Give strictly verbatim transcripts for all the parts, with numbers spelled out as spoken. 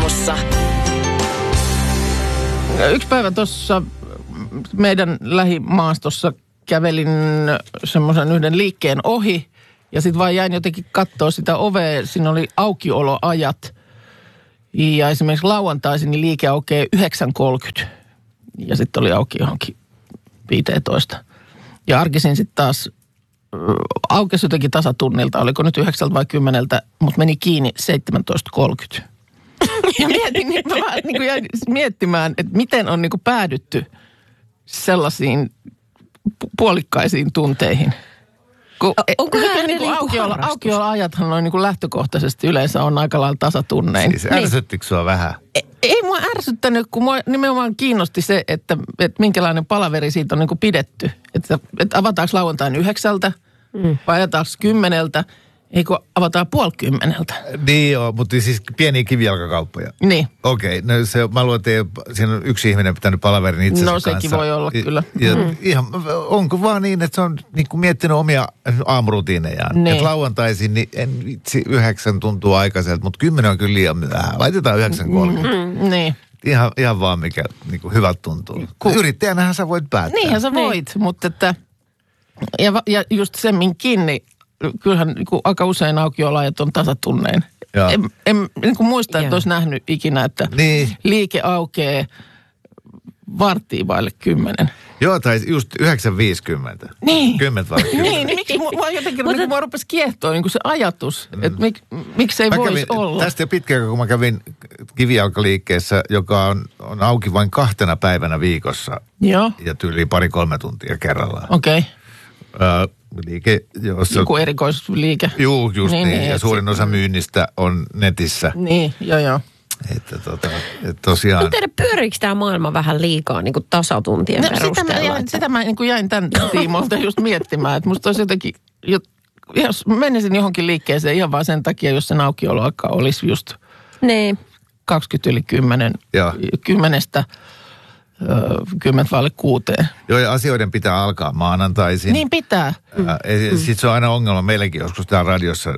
aamussa. Yksi päivä tuossa meidän lähimaastossa kävelin semmoisen yhden liikkeen ohi ja sitten vaan jäin jotenkin katsoa sitä ovea. Siinä oli aukioloajat ja esimerkiksi lauantaisin niin liike aukeaa yhdeksän kolmekymmentä ja sitten oli auki johonkin viisitoista. Ja arkisin sitten taas aukesi jotenkin tasatunnilta, oliko nyt yhdeksältä vai kymmeneltä, mutta meni kiinni seitsemäntoista kolmekymmentä. Ja mietin, niin mä vaan niin kuin jäin miettimään, että miten on niin kuin päädytty sellaisiin puolikkaisiin tunteihin. Kun, Onko niin niin kuin aukiolo, aukioloajathan noin niin kuin lähtökohtaisesti yleensä on aika lailla tasatunnein. Siis ärsyttikö sua vähän? Ei, ei mua ärsyttänyt, kun mua nimenomaan kiinnosti se, että, että minkälainen palaveri siitä on niin kuin pidetty. Että, että avataanko lauantain yhdeksältä mm. vai ajataanko kymmeneltä, eikö avataan puoli kymmeneltä. Niin joo, mutta siis pieniä kivijalkakauppoja. Niin. Okei, okay, no se, mä luulen, että siinä on yksi ihminen pitänyt palaverin itsensä kanssa. No sekin kanssa. voi olla kyllä. Ja, mm. ihan, onko vaan niin, että se on niin kuin miettinyt omia aamurutiinejaan. Niin. Että lauantaisin, niin en vitsi, yhdeksän tuntuu aikaiselta, mutta kymmenen on kyllä liian vähän. Laitetaan yhdeksän kolmekymmentä. Mm, niin. Ihan, ihan vaan mikä niin kuin hyvältä tuntuu. Ku... Yrittäjänähän sä voit päättää. Niinhän sä voit, niin. Mutta että, ja, ja just semminkin, niin kyllähän niin kuin aika usein aukioloajat on tasatunnein. En, en niin kuin muista, että olisi nähnyt ikinä, että niin. liike aukeaa varttia vaille kymmenen. Joo, tai just yhdeksän viisikymmentä. Niin. Kymmentä vaille kymmenen. Niin, niin miksi mua jotenkin niin mua rupesi kiehtoa niin kuin se ajatus, mm. että mik, miksi ei mä voisi kävin, olla. Tästä jo pitkään, kun mä kävin kivijalkaliikkeessä, joka on, on auki vain kahtena päivänä viikossa. Joo. Ja tyyliin pari-kolme tuntia kerrallaan. Okei. Okay. Ö, liike, jossa... Joku erikoisliike. Juu, just niin. niin, niin ja suurin osa se... myynnistä on netissä. Niin, joo joo. Että tota, et tosiaan... Mutta pyöriikö tämä maailma vähän liikaa niin kuin tasatuntien no, perusteella? Sitä mä, että... sitä mä niin kuin jäin tämän tiimoilta just miettimään, että musta olisi jotenkin... Jos menisin johonkin liikkeeseen ihan vaan sen takia, jos sen aukioloaika olisi just niin. kaksikymmentä yli kymmenen, kymmenestä kymmentä vaille kuuteen. Joo, ja asioiden pitää alkaa maanantaisin. Niin pitää. Mm. Sitten se on aina ongelma meilläkin joskus täällä radiossa.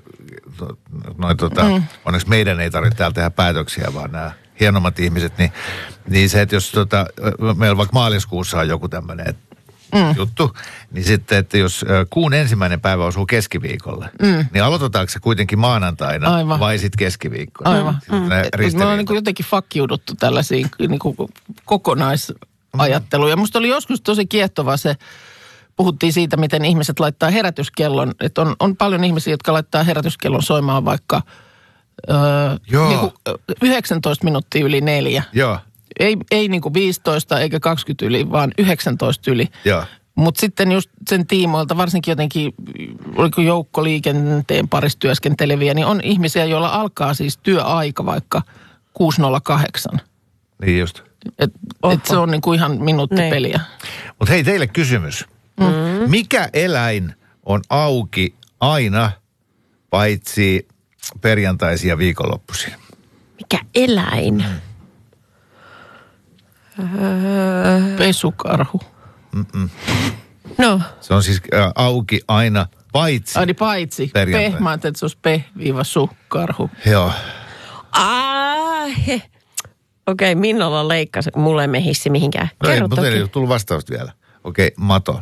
Noin, tota, mm. Onneksi meidän ei tarvitse täällä tehdä päätöksiä, vaan nämä hienommat ihmiset. Niin, niin se, että jos tota, meillä vaikka maaliskuussa on joku tämmöinen mm. juttu, niin sitten, että jos kuun ensimmäinen päivä osuu keskiviikolle, mm. niin aloitetaanko se kuitenkin maanantaina Aivan. vai sitten keskiviikkona? Aivan. Mm. Me on niin kuin jotenkin fakkiuduttu tällaisiin niin kuin kokonaisajatteluun. Ja musta oli joskus tosi kiehtova se, puhuttiin siitä, miten ihmiset laittaa herätyskellon. Että on, on paljon ihmisiä, jotka laittaa herätyskellon soimaan vaikka öö, niin kuin yhdeksäntoista minuuttia yli neljä. Joo. Ei, ei niin kuin viisitoista eikä kaksikymmentä yli, vaan yhdeksäntoista yli. Joo. Mutta sitten just sen tiimoilta, varsinkin jotenkin, oliko joukkoliikenteen parissa työskenteleviä, niin on ihmisiä, joilla alkaa siis työaika vaikka kuusi nolla kahdeksan. Niin just. Että et se on niinku ihan minuuttipeliä. Mutta hei, teille kysymys. Mm-hmm. Mikä eläin on auki aina, paitsi perjantaisin ja viikonloppuisin? Mikä eläin? Mm. Öö... Pesukarhu. Mm-mm. No. Se on siis äh, auki aina, paitsi Aini paitsi. perjantai. Peh, mä ajattelin, että se olisi peh-su-karhu. Joo. Ah, he. Okei, okay, Minnolla leikkasi. Mulle ei mene hissi mihinkään. No ei, Kerro mutta toki. ei ole tullut vastausta vielä. Okei, okay, mato.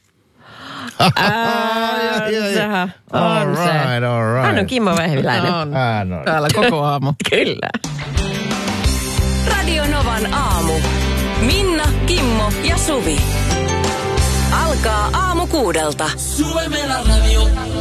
Ää, all right, all right. Hän on Kimmo Vehviläinen. On. Hän on. Täällä koko aamu. Kyllä. Radio Novan aamu. Minna, Kimmo ja Suvi. Alkaa aamu kuudelta. Súbeme la radio.